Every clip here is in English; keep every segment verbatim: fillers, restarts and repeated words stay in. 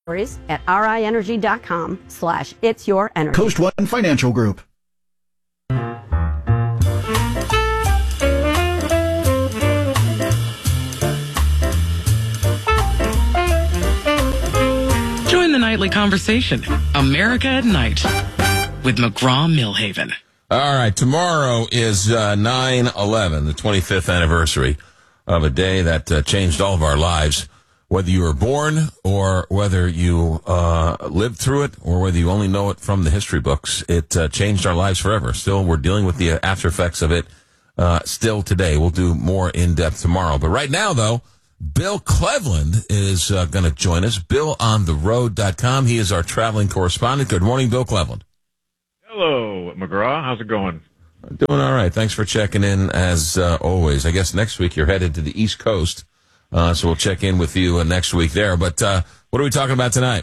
at rinenergy.com slash it's your energy. Coast One Financial Group. Join the nightly conversation, America at Night, with McGraw-Millhaven. All right, tomorrow is uh, nine eleven, the twenty-fifth anniversary of a day that uh, changed all of our lives. Whether you were born or whether you uh lived through it or whether you only know it from the history books, it uh, changed our lives forever. Still, we're dealing with the after effects of it uh still today. We'll do more in-depth tomorrow. But right now, though, Bill Cleveland is uh, going to join us. Bill on the road dot com. He is our traveling correspondent. Good morning, Bill Cleveland. Hello, McGraw. How's it going? Doing all right. Thanks for checking in, as uh, always. I guess next week you're headed to the East Coast. Uh, so we'll check in with you uh, next week there. But uh, what are we talking about tonight?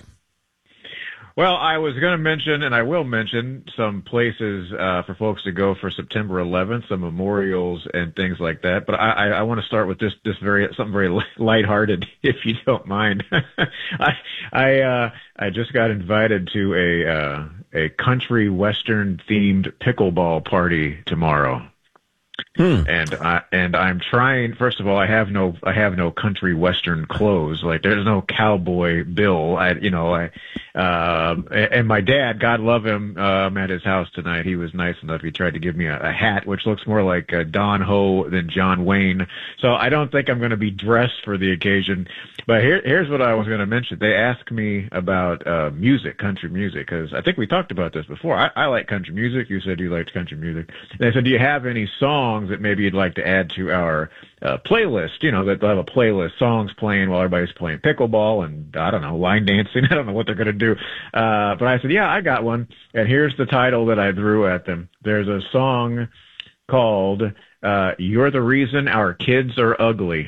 Well, I was going to mention, and I will mention, some places uh, for folks to go for September eleventh, some memorials and things like that. But I, I, I want to start with this, this very something very lighthearted, if you don't mind. I I, uh, I just got invited to a uh, a country western themed pickleball party tomorrow. Hmm. And I and I'm trying. First of all, I have no I have no country western clothes. Like there's no cowboy Bill. I you know I uh, and my dad, God love him, uh, I'm at his house tonight. He was nice enough. He tried to give me a, a hat which looks more like uh, Don Ho than John Wayne. So I don't think I'm going to be dressed for the occasion. But here here's what I was going to mention. They asked me about uh, music, country music, because I think we talked about this before. I, I like country music. You said you liked country music. And they said, do you have any songs that maybe you'd like to add to our uh, playlist? You know, that they'll have a playlist, songs playing while everybody's playing pickleball and, I don't know, line dancing. I don't know what they're going to do. Uh, but I said, yeah, I got one. And here's the title that I threw at them. There's a song called uh, You're the Reason Our Kids Are Ugly.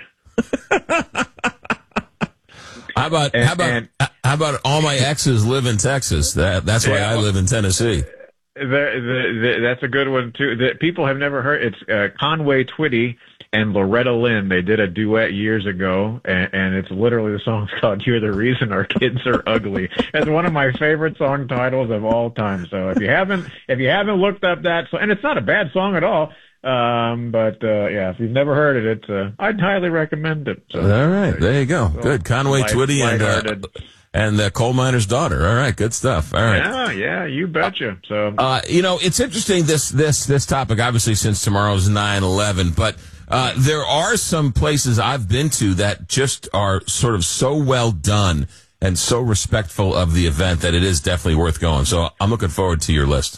How about, and, how about, and, how about All My Exes Live in Texas? That, that's why yeah, I live in Tennessee. The, the, the, that's a good one too. That people have never heard. It's uh, Conway Twitty and Loretta Lynn. They did a duet years ago, and, and it's literally the song's called "You're the Reason Our Kids Are Ugly." It's one of my favorite song titles of all time. So if you haven't, if you haven't looked up that, so, and it's not a bad song at all. Um, but uh, yeah, if you've never heard it, it's uh, I'd highly recommend it. So, all right, there you go. So, good, Conway light, Twitty and. Uh, And the coal miner's daughter. All right, good stuff. All right. Yeah, yeah, you betcha. So, uh, you know, it's interesting this this this topic. Obviously, since tomorrow's nine eleven, but uh, there are some places I've been to that just are sort of so well done and so respectful of the event that it is definitely worth going. So, I'm looking forward to your list.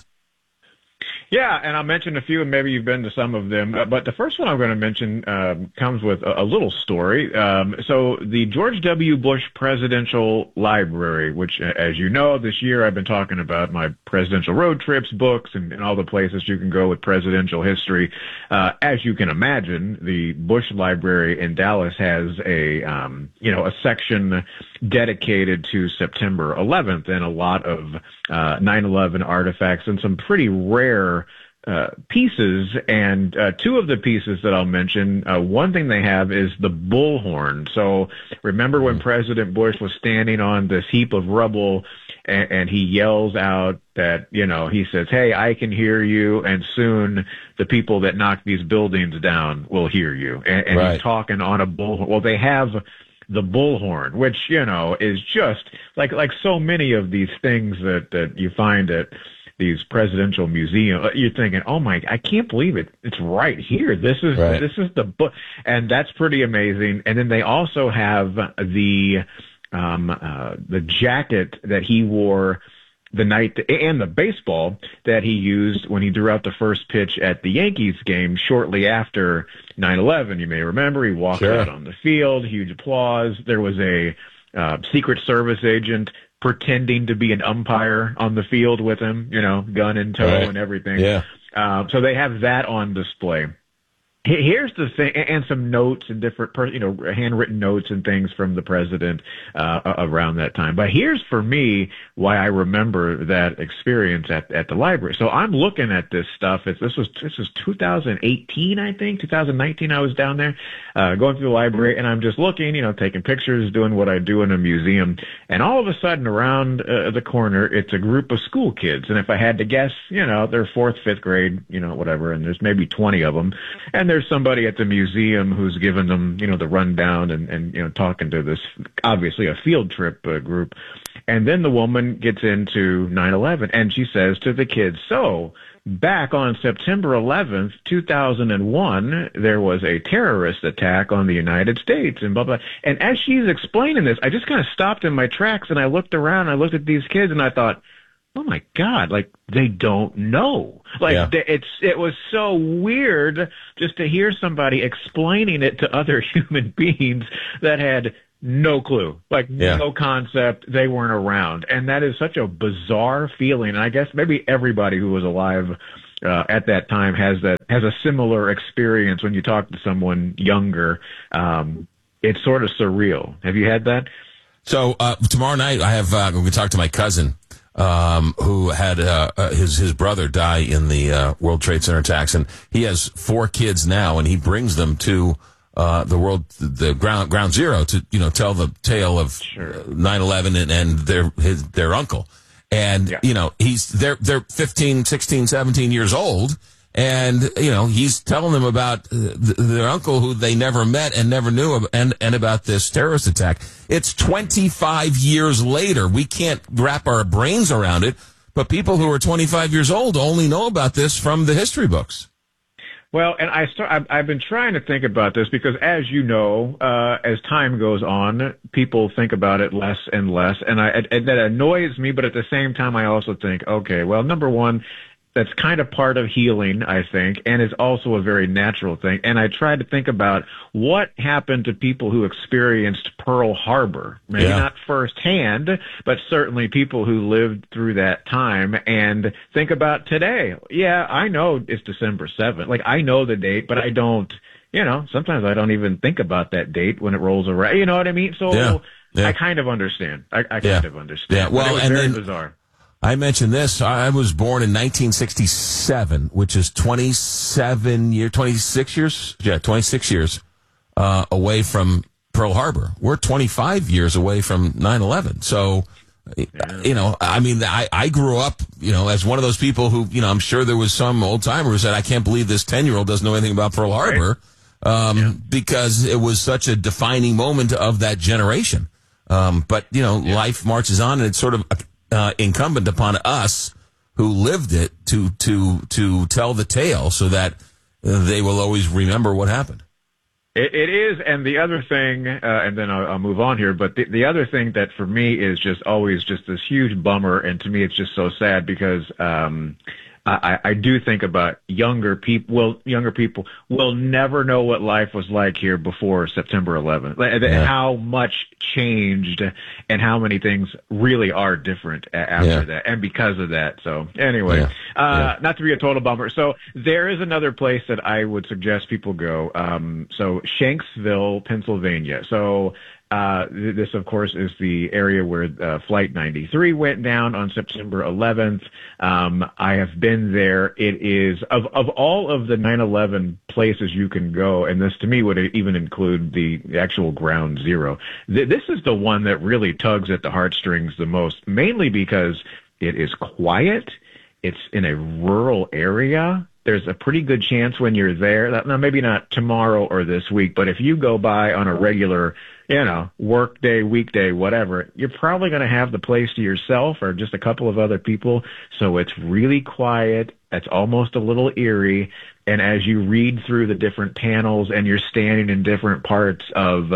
Yeah, and I'll mention a few, and maybe you've been to some of them. Uh, but the first one I'm going to mention um, comes with a, a little story. Um, so the George W. Bush Presidential Library, which, as you know, this year I've been talking about my presidential road trips, books, and, and all the places you can go with presidential history. Uh, as you can imagine, the Bush Library in Dallas has a, um, you know, a section dedicated to September eleventh and a lot of uh, nine eleven artifacts and some pretty rare uh, pieces. And uh, two of the pieces that I'll mention, uh, one thing they have is the bullhorn. So remember when President Bush was standing on this heap of rubble and, and he yells out that, you know, he says, hey, I can hear you, and soon the people that knock these buildings down will hear you. And, and right. He's talking on a bullhorn. Well, they have the bullhorn, which, you know, is just like like so many of these things that, that you find at these presidential museums. You're thinking, oh my, I can't believe it. It's right here. This is right. This is the book, and that's pretty amazing. And then they also have the um, uh, the jacket that he wore the night, and the baseball that he used when he threw out the first pitch at the Yankees game shortly after nine eleven. You may remember he walked sure. out on the field, huge applause. There was a uh, Secret Service agent pretending to be an umpire on the field with him, you know, gun in tow right. and everything. Yeah. Uh, so they have that on display. Here's the thing, and some notes and different, you know, handwritten notes and things from the president uh, around that time. But here's for me why I remember that experience at at the library. So I'm looking at this stuff. It's, this was this was two thousand eighteen, I think, two thousand nineteen. I was down there uh, going through the library, and I'm just looking, you know, taking pictures, doing what I do in a museum. And all of a sudden, around uh, the corner, it's a group of school kids. And if I had to guess, you know, they're fourth, fifth grade, you know, whatever. And there's maybe twenty of them, and they're There's somebody at the museum who's given them, you know, the rundown and, and you know, talking to this, obviously a field trip uh, group. And then the woman gets into nine eleven and she says to the kids, so back on September eleventh, two thousand one, there was a terrorist attack on the United States and blah, blah. And as she's explaining this, I just kind of stopped in my tracks and I looked around, I looked at these kids and I thought, oh my God, like they don't know. Like yeah. it's, it was so weird just to hear somebody explaining it to other human beings that had no clue, like yeah. no concept. They weren't around. And that is such a bizarre feeling. And I guess maybe everybody who was alive uh, at that time has that, has a similar experience when you talk to someone younger. Um, it's sort of surreal. Have you had that? So, uh, tomorrow night I have, uh, I'm going to talk to my cousin. Um, who had uh, uh, his his brother die in the uh, World Trade Center attacks, and he has four kids now, and he brings them to uh, the world the ground ground zero to you know tell the tale of sure. nine eleven and, and their his their uncle, and yeah. you know he's they're they're fifteen, sixteen, seventeen years old. And, you know, he's telling them about uh, their uncle who they never met and never knew of, and, and about this terrorist attack. It's twenty-five years later. We can't wrap our brains around it, but people who are twenty-five years old only know about this from the history books. Well, and I start, I've, I've been trying to think about this because, as you know, uh, as time goes on, people think about it less and less. And I, and that annoys me, but at the same time, I also think, okay, well, number one, that's kind of part of healing, I think, and is also a very natural thing. And I tried to think about what happened to people who experienced Pearl Harbor, maybe yeah. not firsthand, but certainly people who lived through that time, and think about today. Yeah, I know it's December seventh. Like, I know the date, but I don't, you know, sometimes I don't even think about that date when it rolls around. You know what I mean? So yeah. Yeah. I kind of understand. I, I yeah. kind of understand. Yeah. Well, but it was and very then, bizarre. I mentioned this. I was born in nineteen sixty-seven, which is twenty-seven years, twenty-six years, yeah, twenty-six years uh, away from Pearl Harbor. We're twenty-five years away from nine eleven. So, yeah. you know, I mean, I, I grew up, you know, as one of those people who, you know, I'm sure there was some old timer who said, I can't believe this ten-year-old doesn't know anything about Pearl Harbor, right. um, yeah. because it was such a defining moment of that generation. Um, but, you know, yeah. life marches on, and it's sort of Uh, incumbent upon us who lived it to to to tell the tale so that uh, they will always remember what happened. It, it is, and the other thing, uh, and then I'll, I'll move on here, but the, the other thing that for me is just always just this huge bummer, and to me it's just so sad because um, I, I do think about younger people. Well, younger people will never know what life was like here before September eleventh, yeah. how much changed and how many things really are different after yeah. that and because of that. So anyway, yeah. Uh, yeah. not to be a total bummer. So there is another place that I would suggest people go. Um, so Shanksville, Pennsylvania. So Uh, this, of course, is the area where uh, Flight ninety-three went down on September eleventh. Um, I have been there. It is, of, of all of the nine eleven places you can go, and this to me would even include the actual ground zero, th- this is the one that really tugs at the heartstrings the most, mainly because it is quiet. It's in a rural area. There's a pretty good chance when you're there, that, now maybe not tomorrow or this week, but if you go by on a regular, you know, work day, weekday, whatever, you're probably going to have the place to yourself or just a couple of other people. So it's really quiet. It's almost a little eerie. And as you read through the different panels and you're standing in different parts of uh,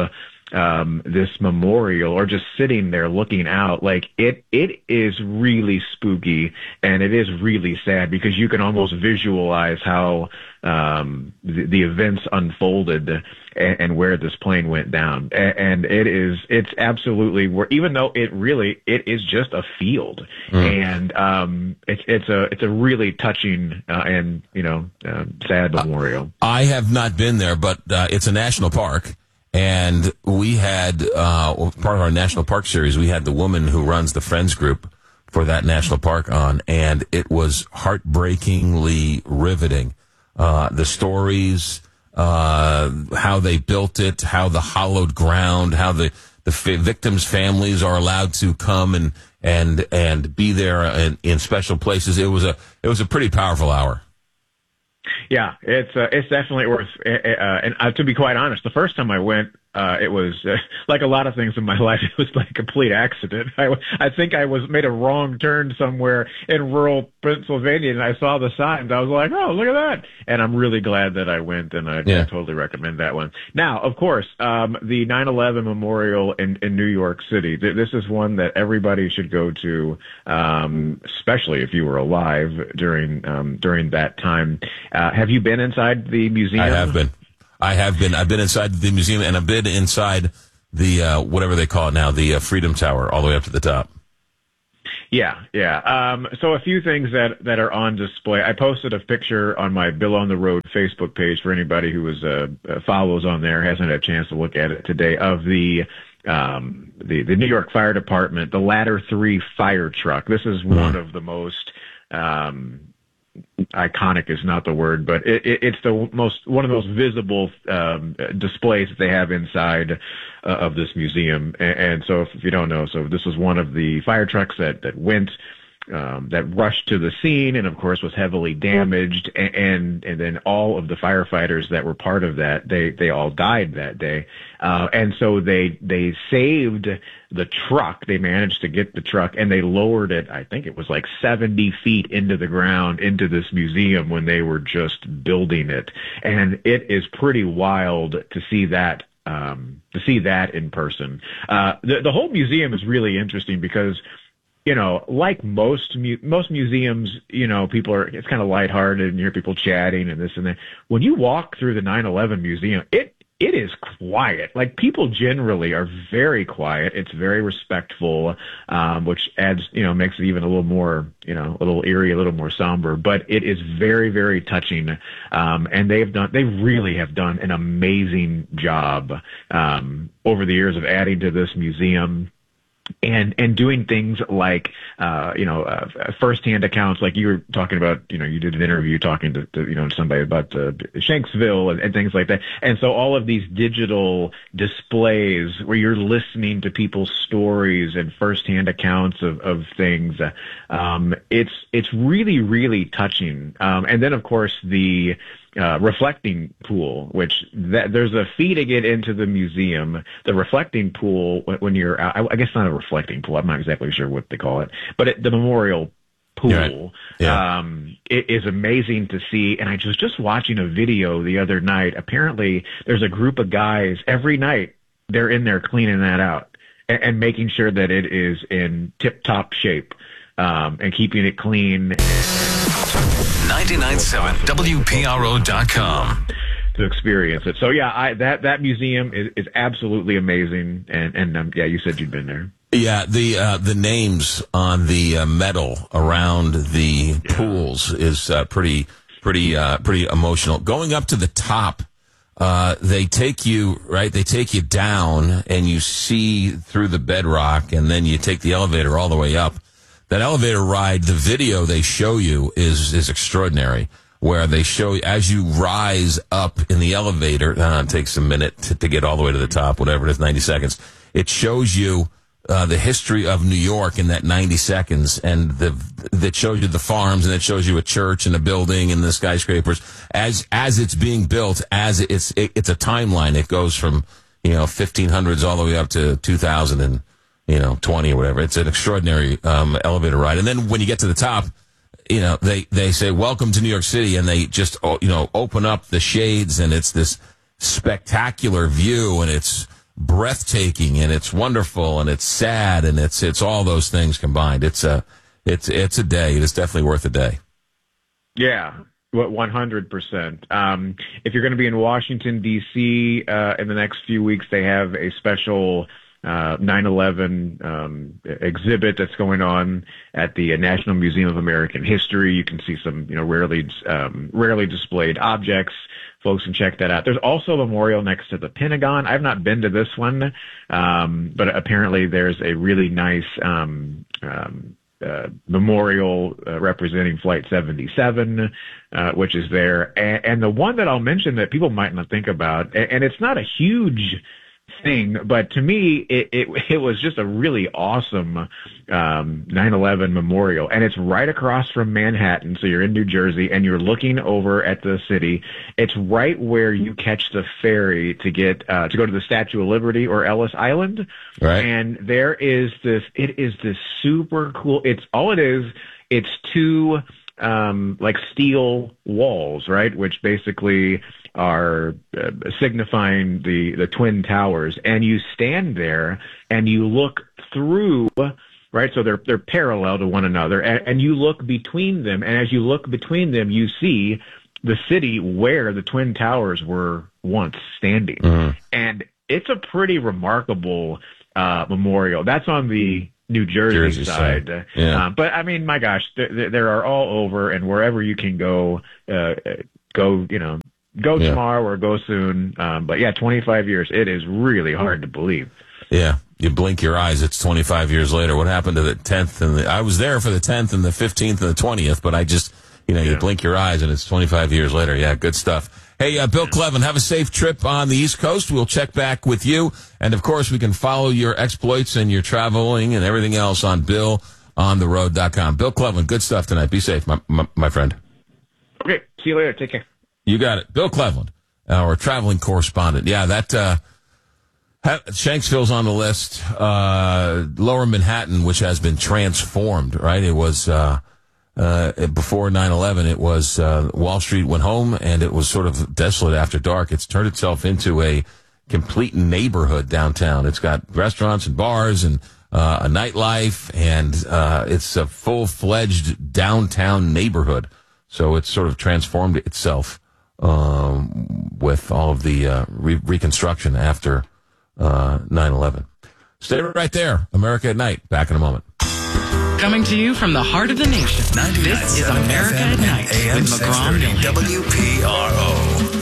um, this memorial or just sitting there looking out, like it, it is really spooky and it is really sad because you can almost visualize how, um, the, the events unfolded and, and where this plane went down. And, and it is, it's absolutely where, even though it really, it is just a field mm. and, um, it's, it's a, it's a really touching, uh, and, you know, uh, sad memorial. I have not been there, but, uh, it's a national park. And we had, uh, part of our national park series, we had the woman who runs the Friends group for that national park on, and it was heartbreakingly riveting. Uh, the stories, uh, how they built it, how the hollowed ground, how the, the f- victims' families are allowed to come and, and, and be there in, in special places. It was a, it was a pretty powerful hour. Yeah, it's uh, it's definitely worth. Uh, and uh, to be quite honest, the first time I went, uh, it was uh, like a lot of things in my life. It was like a complete accident. I, I think I was made a wrong turn somewhere in rural Pennsylvania, and I saw the signs. I was like, "Oh, look at that!" And I'm really glad that I went, and I, yeah. I totally recommend that one. Now, of course, um, the nine eleven Memorial in, in New York City. Th- this is one that everybody should go to, um, especially if you were alive during um, during that time. Uh, have you been inside the museum? I have been. I have been. I've been inside the museum, and I've been inside the, uh, whatever they call it now, the uh, Freedom Tower, all the way up to the top. Yeah, yeah. Um, so a few things that, that are on display. I posted a picture on my Bill on the Road Facebook page for anybody who was uh, follows on there, hasn't had a chance to look at it today, of the um, the, the New York Fire Department, the Ladder three fire truck. This is one of the most... Um, iconic is not the word, but it, it, it's the most one of those visible um, displays that they have inside uh, of this museum. And, and so, if, if you don't know, so this was one of the fire trucks that that went um, that rushed to the scene, and of course was heavily damaged. And, and and then all of the firefighters that were part of that, they they all died that day. Uh, and so they they saved the truck. They managed to get the truck, and they lowered it, I think it was like seventy feet into the ground, into this museum when they were just building it. And it is pretty wild to see that, um, to see that in person. Uh, the, the whole museum is really interesting because, you know, like most mu- most museums, you know, people are, it's kind of lighthearted and you hear people chatting and this and that. When you walk through the nine eleven museum, it It is quiet. Like, people generally are very quiet. It's very respectful, um, which adds, you know, makes it even a little more, you know, a little eerie, a little more somber. But it is very, very touching. Um, and they've done, they really have done an amazing job um, over the years of adding to this museum. And and doing things like, uh, you know, uh, firsthand accounts, like you were talking about, you know, you did an interview talking to, to you know, somebody about uh, Shanksville and, and things like that. And so all of these digital displays where you're listening to people's stories and firsthand accounts of, of things, uh, um, it's it's really, really touching. Um, and then, of course, the Uh, reflecting pool, which that, there's a fee to get into the museum. The reflecting pool, when, when you're out, I, I guess not a reflecting pool, I'm not exactly sure what they call it, but it, the memorial pool, right. yeah. um, it is amazing to see. And I was just watching a video the other night. Apparently there's a group of guys every night, they're in there cleaning that out and, and making sure that it is in tip-top shape, um, and keeping it clean. ninety-nine point seven W P R O dot com to experience it. So yeah, I, that that museum is, is absolutely amazing. And and um, yeah, you said you'd been there. Yeah, the uh, the names on the uh, metal around the yeah. pools is uh, pretty pretty uh, pretty emotional. Going up to the top, uh, they take you right. They take you down, and you see through the bedrock, and then you take the elevator all the way up. That elevator ride, the video they show you is is extraordinary, where they show as you rise up in the elevator, uh, it takes a minute to, to get all the way to the top, whatever it is, ninety seconds. It shows you uh, the history of New York in that ninety seconds, and the that shows you the farms, and it shows you a church and a building and the skyscrapers as as it's being built. As it's it, it's a timeline. It goes from, you know, fifteen hundreds all the way up to two thousand and, you know, twenty or whatever. It's an extraordinary um, elevator ride. And then when you get to the top, you know, they, they say, welcome to New York City, and they just, you know, open up the shades, and it's this spectacular view, and it's breathtaking and it's wonderful and it's sad and it's it's all those things combined. It's a it's it's a day. It is definitely worth a day. Yeah. one hundred percent. Um, if you're going to be in Washington, D C uh, in the next few weeks, they have a special uh, nine eleven um, exhibit that's going on at the National Museum of American History. You can see some, you know, rarely um, rarely displayed objects. Folks can check that out. There's also a memorial next to the Pentagon. I've not been to this one, um, but apparently there's a really nice um, um, uh, memorial uh, representing Flight seventy-seven, uh, which is there. And, and the one that I'll mention that people might not think about, and, and it's not a huge thing, but to me, it, it, it was just a really awesome um, nine eleven memorial. And it's right across from Manhattan. So you're in New Jersey and you're looking over at the city. It's right where you catch the ferry to get uh, to go to the Statue of Liberty or Ellis Island. Right. And there is this, it is this super cool, it's all it is, it's two um, like steel walls, right? Which basically are uh, signifying the, the Twin Towers. And you stand there and you look through, right? So they're, they're parallel to one another, and, and you look between them. And as you look between them, you see the city where the Twin Towers were once standing. Mm-hmm. And it's a pretty remarkable uh, memorial. That's on the New Jersey, Jersey side. side. Yeah. Uh, but I mean, my gosh, there, there are all over, and wherever you can go, uh, go, you know, go yeah. tomorrow or go soon. Um, but yeah, twenty-five years, it is really hard to believe. Yeah. You blink your eyes, it's twenty-five years later. What happened to the tenth and the, I was there for the tenth and the fifteenth and the twentieth, but I just, you know, yeah. you blink your eyes and it's twenty-five years later. Yeah, good stuff. Hey, uh, Bill Cleveland, have a safe trip on the East Coast. We'll check back with you. And, of course, we can follow your exploits and your traveling and everything else on bill on the road dot com. Bill Cleveland, good stuff tonight. Be safe, my, my, my friend. Okay, see you later. Take care. You got it. Bill Cleveland, our traveling correspondent. Yeah, that uh, Shanksville's on the list. Uh, Lower Manhattan, which has been transformed, right? It was... Uh, Uh, before nine eleven, it was, uh, Wall Street went home and it was sort of desolate after dark. It's turned itself into a complete neighborhood downtown. It's got restaurants and bars and, uh, a nightlife, and, uh, it's a full-fledged downtown neighborhood. So it's sort of transformed itself, um, with all of the, uh, re- reconstruction after, uh, nine eleven. Stay right there. America at Night. Back in a moment. Coming to you from the heart of the nation, this is America at Night with McGraw Milling. W P R O.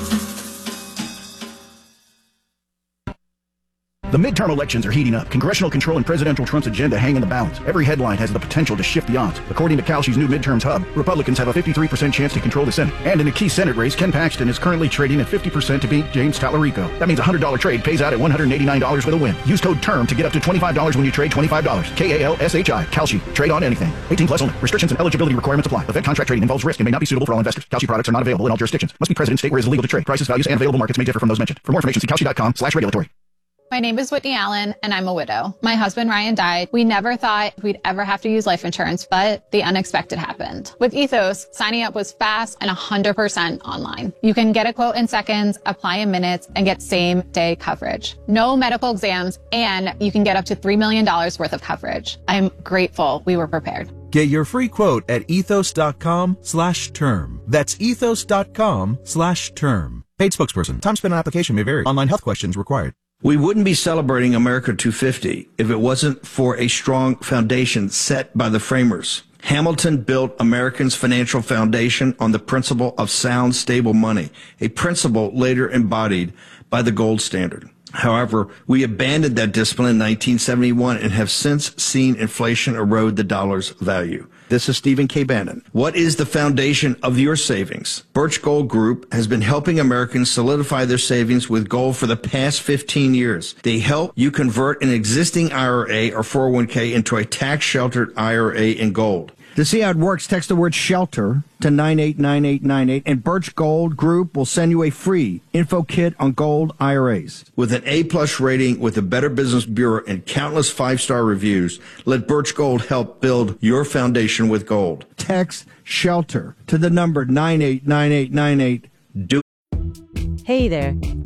The midterm elections are heating up. Congressional control and presidential Trump's agenda hang in the balance. Every headline has the potential to shift the odds. According to Kalshi's new midterms hub, Republicans have a fifty-three percent chance to control the Senate. And in a key Senate race, Ken Paxton is currently trading at fifty percent to beat James Tallarico. That means a one hundred dollars trade pays out at one hundred eighty-nine dollars with a win. Use code TERM to get up to twenty-five dollars when you trade twenty-five dollars. K A L S H I. Kalshi. Trade on anything. eighteen plus only. Restrictions and eligibility requirements apply. Event contract trading involves risk and may not be suitable for all investors. Kalshi products are not available in all jurisdictions. Must be present in state where it is illegal to trade. Prices, values, and available markets may differ from those mentioned. For more information, see Kalshi.com slash regulatory. My name is Whitney Allen, and I'm a widow. My husband, Ryan, died. We never thought we'd ever have to use life insurance, but the unexpected happened. With Ethos, signing up was fast and one hundred percent online. You can get a quote in seconds, apply in minutes, and get same-day coverage. No medical exams, and you can get up to three million dollars worth of coverage. I'm grateful we were prepared. Get your free quote at ethos.com slash term. That's ethos.com slash term. Paid spokesperson. Time spent on application may vary. Online health questions required. We wouldn't be celebrating America two fifty if it wasn't for a strong foundation set by the framers. Hamilton built Americans' financial foundation on the principle of sound, stable money, a principle later embodied by the gold standard. However, we abandoned that discipline in nineteen seventy-one and have since seen inflation erode the dollar's value. This is Stephen K. Bannon. What is the foundation of your savings? Birch Gold Group has been helping Americans solidify their savings with gold for the past fifteen years. They help you convert an existing I R A or four oh one k into a tax-sheltered I R A in gold. To see how it works, text the word SHELTER to nine eight nine eight nine eight, and Birch Gold Group will send you a free info kit on gold I R As. With an A-plus rating with the Better Business Bureau and countless five-star reviews, let Birch Gold help build your foundation with gold. Text SHELTER to the number nine eight nine eight nine eight. Do Hey there.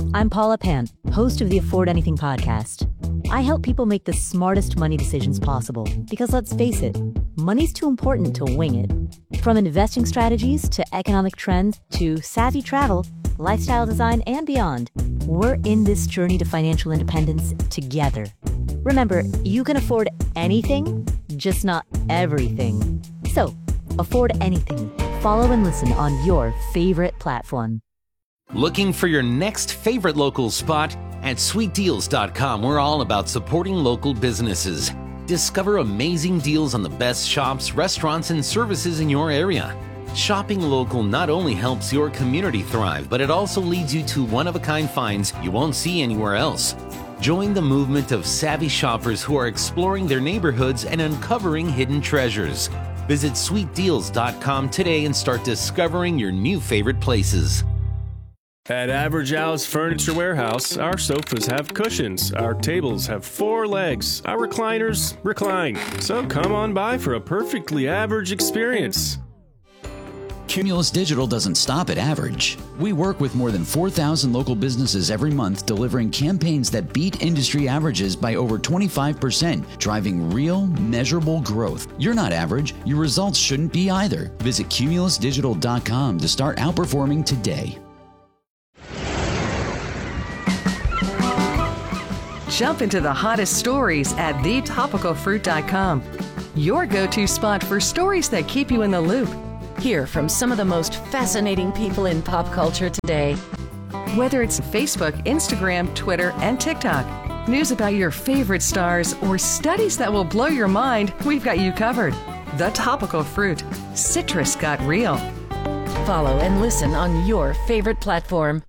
I'm Paula Pant, host of the Afford Anything podcast. I help people make the smartest money decisions possible because, let's face it, money's too important to wing it. From investing strategies to economic trends to savvy travel, lifestyle design, and beyond, we're in this journey to financial independence together. Remember, you can afford anything, just not everything. So, afford anything. Follow and listen on your favorite platform. Looking for your next favorite local spot? At sweet deals dot com, we're all about supporting local businesses. Discover amazing deals on the best shops, restaurants, and services in your area. Shopping local not only helps your community thrive, but it also leads you to one-of-a-kind finds you won't see anywhere else. Join the movement of savvy shoppers who are exploring their neighborhoods and uncovering hidden treasures. Visit sweet deals dot com today and start discovering your new favorite places. At Average House Furniture Warehouse, our sofas have cushions, our tables have four legs, our recliners recline. So come on by for a perfectly average experience. Cumulus Digital doesn't stop at average. We work with more than four thousand local businesses every month, delivering campaigns that beat industry averages by over twenty-five percent, driving real, measurable growth. You're not average. Your results shouldn't be either. Visit cumulus digital dot com to start outperforming today. Jump into the hottest stories at the topical fruit dot com. Your go-to spot for stories that keep you in the loop. Hear from some of the most fascinating people in pop culture today. Whether it's Facebook, Instagram, Twitter, and TikTok, news about your favorite stars, or studies that will blow your mind, we've got you covered. The Topical Fruit. Citrus got real. Follow and listen on your favorite platform.